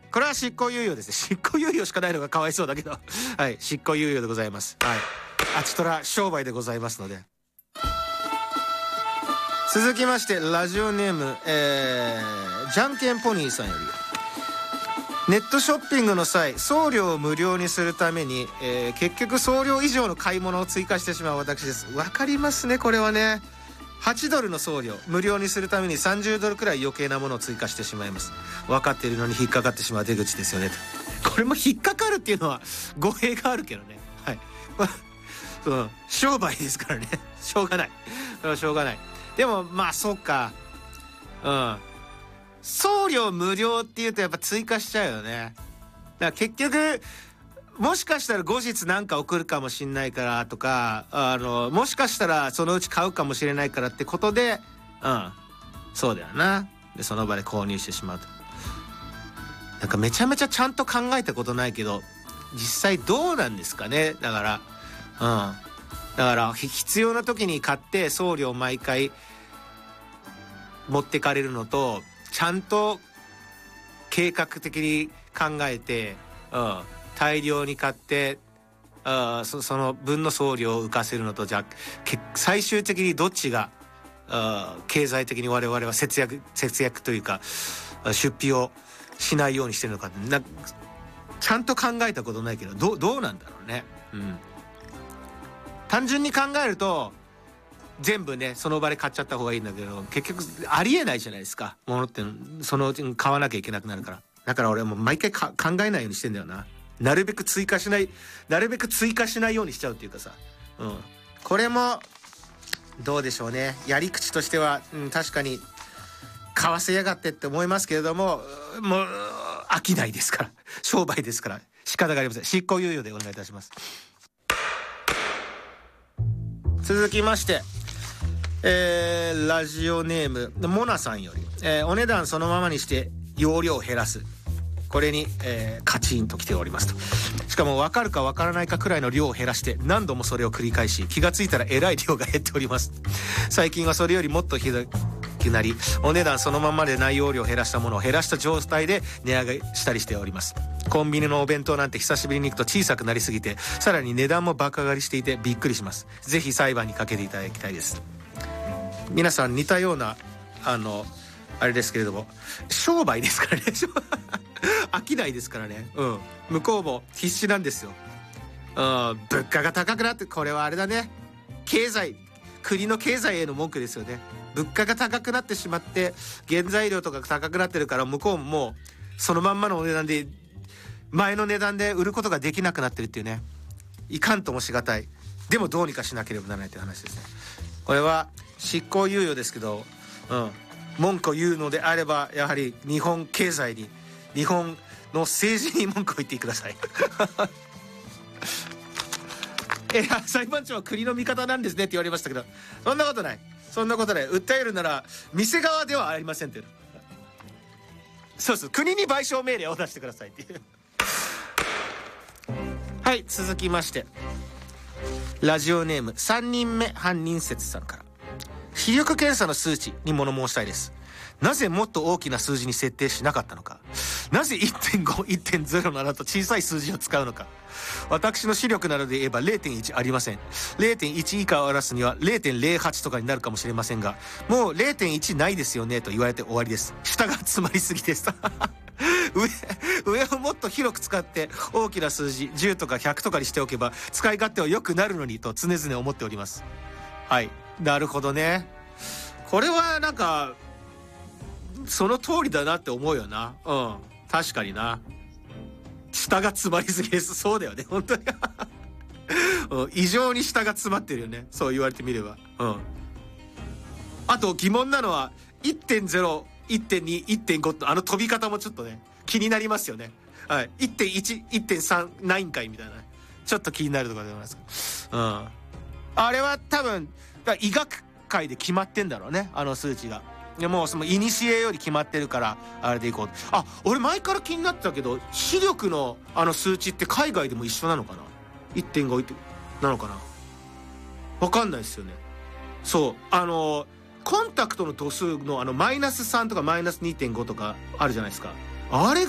これは執行猶予ですね。執行猶予しかないのがかわいそうだけどはい、執行猶予でございます。はい、あちとら商売でございますので。続きましてラジオネーム、じゃんけんポニーさんより、ネットショッピングの際送料を無料にするために、結局送料以上の買い物を追加してしまう私です。わかりますね、これはね。8ドルの送料無料にするために30ドルくらい余計なものを追加してしまいます。分かっているのに引っかかってしまう手口ですよねと。これも引っかかるっていうのは語弊があるけどね。はい商売ですからねしょうがない、しょうがない。でもまあそうか、送料無料っていうとやっぱ追加しちゃうよね。だから結局もしかしたら後日なんか送るかもしれないからとか、もしかしたらそのうち買うかもしれないからってことで、そうだよな。でその場で購入してしまうと。なんかめちゃめちゃちゃんと考えたことないけど実際どうなんですかね。だから必要な時に買って送料毎回持ってかれるのと、ちゃんと計画的に考えて、大量に買ってその分の送料を浮かせるのと、じゃあ最終的にどっちが経済的に我々は節約というか出費をしないようにしてるのかちゃんと考えたことないけどどうなんだろうね。単純に考えると全部ねその場で買っちゃった方がいいんだけど、結局ありえないじゃないですか。物ってそのうち買わなきゃいけなくなるから。だから俺はもう毎回考えないようにしてんだよな。なるべく追加しないようにしちゃうっていうかさ、これもどうでしょうね。やり口としては、確かに買わせやがってって思いますけれども、もう飽きないですから商売ですから仕方がありません。執行猶予でお願いいたします。続きまして、ラジオネームモナさんより、お値段そのままにして容量を減らす、これに、カチンときておりますと。しかも分かるか分からないかくらいの量を減らして何度もそれを繰り返し、気がついたらえらい量が減っております。最近はそれよりもっとひどくなり、お値段そのままで内容量を減らしたものを減らした状態で値上げしたりしております。コンビニのお弁当なんて久しぶりに行くと小さくなりすぎて、さらに値段も爆上がりしていてびっくりします。ぜひ裁判にかけていただきたいです。皆さん似たようなあれですけれども、商売ですからね飽きないですからね。向こうも必死なんですよ。物価が高くなって、これはあれだね、国の経済への文句ですよね。物価が高くなってしまって原材料とか高くなってるから、向こうももうそのまんまのお値段で前の値段で売ることができなくなってるっていうね。いかんともしがたい。でもどうにかしなければならないという話ですね。これは執行猶予ですけど、文句を言うのであればやはり日本経済に、日本の政治に文句を言ってください裁判長は国の味方なんですねって言われましたけど、そんなことない。訴えるなら店側ではありませんっていう。そうです、国に賠償命令を出してくださいっていうはい、続きましてラジオネーム3人目犯人説さんから、視力検査の数値に物申したいです。なぜもっと大きな数字に設定しなかったのか。なぜ 1.5、1.07 と小さい数字を使うのか。私の視力などで言えば 0.1 ありません。 0.1 以下を表すには 0.08 とかになるかもしれませんが、もう 0.1 ないですよねと言われて終わりです。下が詰まりすぎです上をもっと広く使って大きな数字10とか100とかにしておけば使い勝手は良くなるのにと常々思っております。はい、なるほどね。これはなんかその通りだなって思うよな。確かにな。下が詰まりすぎです。そうだよね、本当に異常に下が詰まってるよね、そう言われてみれば。あと疑問なのは 1.0、1.2、1.5 と飛び方もちょっとね気になりますよね。はい、1.1、1.3 ないんかいみたいな、ちょっと気になるところでございます。あれは多分医学界で決まってんだろうね、あの数値が。でもその古より決まってるからあれでいこう。俺前から気になってたけど、視力の数値って海外でも一緒なのかな。 1.5 なのかな、分かんないですよね。そうコンタクトの度数のマイナス3とかマイナス 2.5 とかあるじゃないですか。あれ